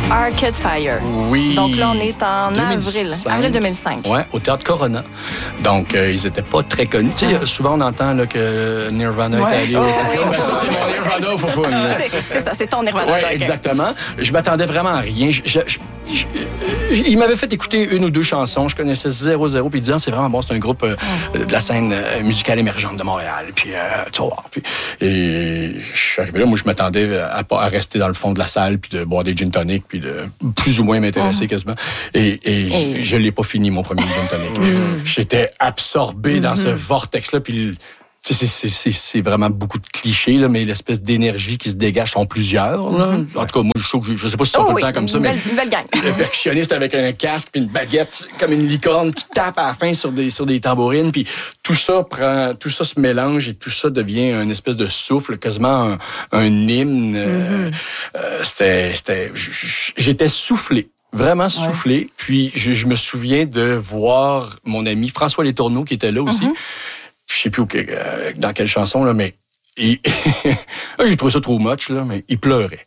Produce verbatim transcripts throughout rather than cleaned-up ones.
Arcade Fire. Oui. Donc là, on est en deux mille cinq. avril. Avril deux mille cinq. Oui, au Théâtre Corona. Donc, euh, ils n'étaient pas très connus. Tu sais, Ah. souvent, on entend là, que Nirvana Ouais. est allé au... Oh, oui. Ben, ça, c'est mon Nirvana au foufoune. C'est, c'est ça, c'est ton Nirvana. Oui, donc. exactement. Je m'attendais vraiment à rien. Je, je, je, je, il m'avait fait écouter une ou deux chansons. Je connaissais zéro zéro. Puis il disait, ah, c'est vraiment bon. C'est un groupe euh, de la scène euh, musicale émergente de Montréal. Puis, euh, tu vois. Puis, et je suis arrivé là. Moi, je m'attendais à, à rester dans le fond de la salle, puis de boire des gin tonic, puis de plus ou moins m'intéresser Mm-hmm. quasiment. Et, et Oh. je ne l'ai pas fini, mon premier gin tonic. Mm. J'étais absorbé dans ce vortex-là. Puis, tu sais, c'est, c'est, c'est vraiment beaucoup de clichés, là, mais l'espèce d'énergie qui se dégage sont plusieurs. Là. En tout cas, moi, je trouve que je ne sais pas si c'est Oh tout oui, le temps comme ça, une mais belle, une belle gang. le percussionniste avec un casque puis une baguette comme une licorne qui tape à la fin sur des sur des tambourines, puis tout ça prend, tout ça se mélange et tout ça devient une espèce de souffle, quasiment un, un hymne. Euh, euh, c'était, c'était, j'étais soufflé. Vraiment soufflé. Ouais. Puis, je, je me souviens de voir mon ami François Letourneau qui était là aussi. Mm-hmm. Je sais plus où, euh, dans quelle chanson, là, mais il... j'ai trouvé ça trop much, là, mais il pleurait.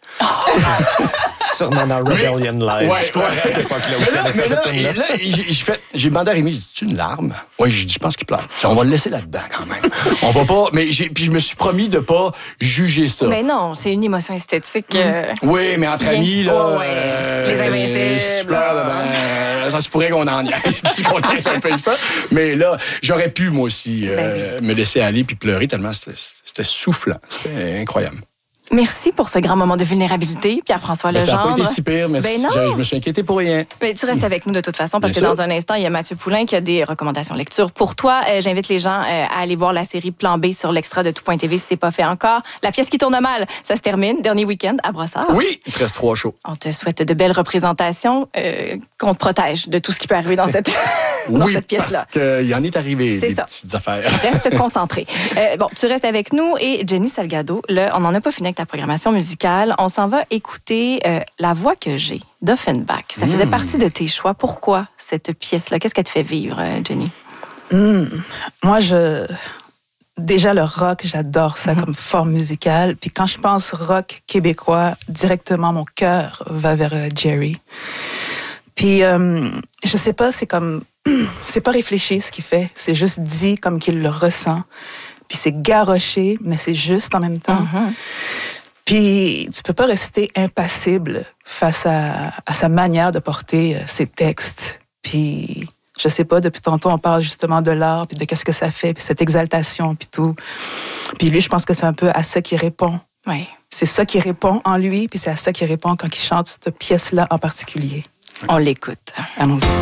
Sûrement dans Rebellion Live. Ouais, je pleurais à cette époque-là aussi. Mais là, mais là, là, là j'ai, j'ai, fait, j'ai demandé à Rémi, j'ai dit, une larme? Oui, j'ai dit, je pense qu'il pleure. On va le laisser là-dedans quand même. On va pas. Mais j'ai, puis je me suis promis de pas juger ça. Mais non, c'est une émotion esthétique. Euh, oui, mais entre amis, là. Oh, ouais. euh, Les Invincibles. Si je pleure, ben, ça se pourrait qu'on en niaise, qu'on niaise un peu ça. Mais là, j'aurais pu, moi aussi, euh, ben. me laisser aller puis pleurer tellement c'était, c'était soufflant. C'était incroyable. Merci pour ce grand moment de vulnérabilité, Pierre-François Legendre. Ça n'a pas été si pire, merci. Ben je, je me suis inquiété pour rien. Mais tu restes avec nous de toute façon, parce Bien que sûr. dans un instant, il y a Mathieu Poulain qui a des recommandations lecture pour toi. Euh, j'invite les gens euh, à aller voir la série Plan B sur l'extra de tout point t v si c'est pas fait encore. La pièce qui tourne mal, ça se termine. Dernier week-end à Brossard. Oui, il te reste trois shows. On te souhaite de belles représentations, euh, qu'on te protège de tout ce qui peut arriver dans cette, dans oui, cette pièce-là. Oui, parce qu'il y en est arrivé c'est des ça. petites affaires. Reste concentré. Euh, bon, tu restes avec nous et Jenny Salgado, là, on n'en a pas fini avec ta programmation musicale. On s'en va écouter euh, La voix que j'ai d'Offenbach. Ça faisait mmh. partie de tes choix. Pourquoi cette pièce-là? Qu'est-ce qu'elle te fait vivre, Jenny? Mmh. Moi, je... Déjà, le rock, j'adore ça mmh. comme forme musicale. Puis quand je pense rock québécois, directement, mon cœur va vers euh, Jerry. Puis, euh, je sais pas, c'est comme... c'est pas réfléchi ce qu'il fait. C'est juste dit comme qu'il le ressent. Puis c'est garoché, mais c'est juste en même temps. Mmh. Puis, tu peux pas rester impassible face à, à sa manière de porter euh, ses textes. Puis, je sais pas, depuis tantôt, on parle justement de l'art, puis de qu'est-ce que ça fait, puis cette exaltation, puis tout. Puis lui, je pense que c'est un peu à ça qu'il répond. Oui. C'est ça qui répond en lui, puis c'est à ça qu'il répond quand il chante cette pièce-là en particulier. On l'écoute. Allons-y.